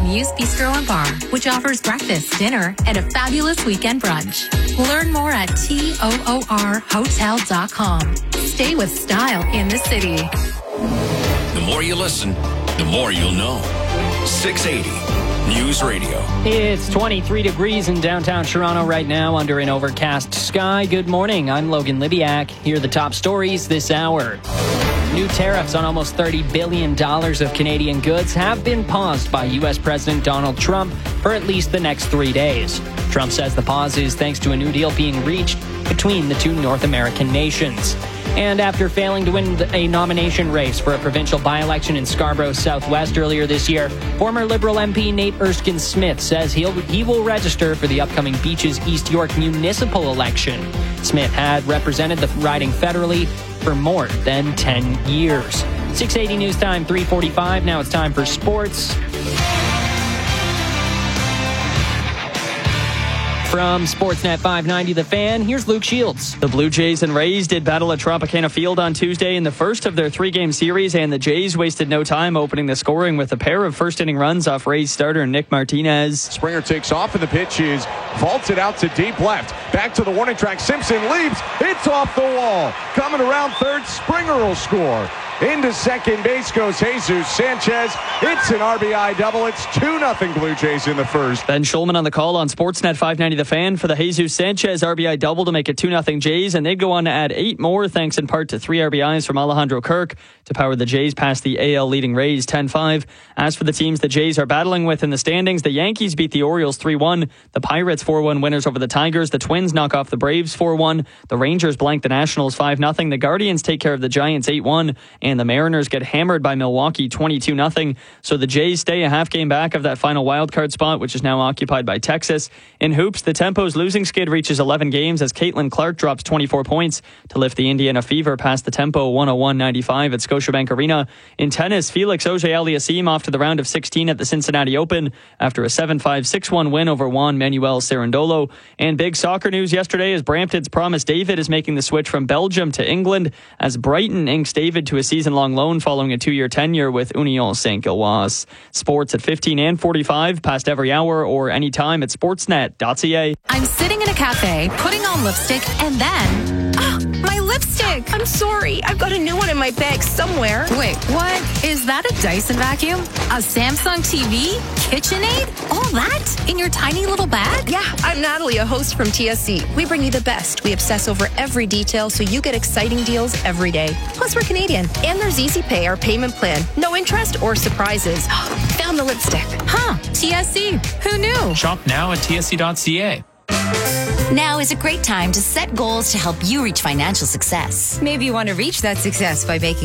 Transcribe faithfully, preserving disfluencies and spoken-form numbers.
Muse Bistro and Bar, which offers breakfast, dinner, and a fabulous weekend brunch. Learn more at toor hotel dot com. Stay with style in the city. The more you listen, the more you'll know. six eighty News Radio. It's twenty-three degrees in downtown Toronto right now under an overcast sky. Good morning. I'm Logan Libiak. Here are the top stories this hour. New tariffs on almost thirty billion dollars of Canadian goods have been paused by U S President Donald Trump for at least the next three days. Trump says the pause is thanks to a new deal being reached between the two North American nations. And after failing to win a nomination race for a provincial by-election in Scarborough Southwest earlier this year, former Liberal M P Nate Erskine-Smith says he'll, he will register for the upcoming Beaches East York municipal election. Smith had represented the riding federally for more than ten years. six eighty News Time, three forty-five. Now it's time for sports. From Sportsnet five ninety The Fan, here's Luke Shields. The Blue Jays and Rays did battle at Tropicana Field on Tuesday in the first of their three-game series, and the Jays wasted no time opening the scoring with a pair of first-inning runs off Rays starter Nick Martinez. Springer takes off, and the pitch is vaulted out to deep left. Back to the warning track. Simpson leaps. It's off the wall. Coming around third, Springer will score. Into second base goes Jesus Sanchez. It's an R B I double. It's two nothing Blue Jays in the first. Ben Schulman on the call on Sportsnet five ninety The Fan for the Jesus Sanchez R B I double to make it two nothing Jays, and they'd go on to add eight more thanks in part to three R B Is from Alejandro Kirk to power the Jays past the A L leading Rays ten five. As for the teams the Jays are battling with in the standings, the Yankees beat the Orioles three one. The Pirates four one winners over the Tigers. The Twins knock off the Braves four one. The Rangers blank the Nationals five nothing. The Guardians take care of the Giants eight one. And the Mariners get hammered by Milwaukee twenty-two nothing. So the Jays stay a half game back of that final wildcard spot, which is now occupied by Texas. In hoops, the Tempo's losing skid reaches eleven games as Caitlin Clark drops twenty-four points to lift the Indiana Fever past the Tempo one oh one ninety-five at Scotiabank Arena. In tennis, Felix Auger-Aliassime off to the round of sixteen at the Cincinnati Open after a seven five six one win over Juan Manuel Cerundolo. And big soccer news yesterday as Brampton's Promise David is making the switch from Belgium to England as Brighton inks David to a season-long loan following a two-year tenure with Union Saint-Gilloise. Sports at fifteen and forty-five, past every hour or anytime at sportsnet dot c a. I'm sitting in a cafe, putting on lipstick, and then... Oh, my lipstick! I'm sorry. I've got a new one in my bag somewhere. Wait, what? Is that a Dyson vacuum? A Samsung T V? KitchenAid? All that? In your tiny little bag? Yeah, I'm Natalie, a host from T S C. We bring you the best. We obsess over every detail so you get exciting deals every day. Plus, we're Canadian. And there's Easy Pay, our payment plan. No interest or surprises. Found the lipstick. Huh. T S C. Who knew? Shop now at t s c dot c a. Now is a great time to set goals to help you reach financial success. Maybe you want to reach that success by making